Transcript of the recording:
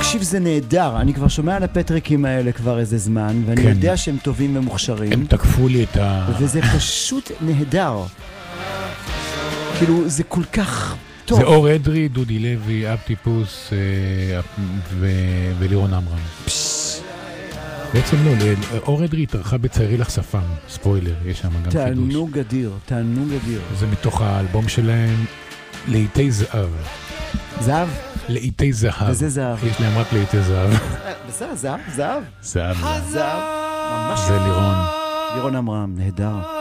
תקשיב, זה נהדר, אני כבר שומע על הפטריקים האלה כבר איזה זמן, ואני יודע שהם טובים ומוכשרים. הם תקפו לי את וזה פשוט נהדר. כאילו, זה כל כך טוב. זה אור אדרי, דודי לוי, אפטיפוס ולירון עמרם. בעצם לא, אור אדרי התארחה בציירי לך שפם, ספוילר, יש שם גם חידוש. תענוג אדיר, תענוג אדיר. זה מתוך האלבום שלהם, לעיתי זהב. זהב? לעיתי זהב. וזה זהב. יש להם רק לעיתי זהב. בסדר, זהב, זהב. זהב. זהב, ממש. זה לירון. לירון עמרם, נהדר.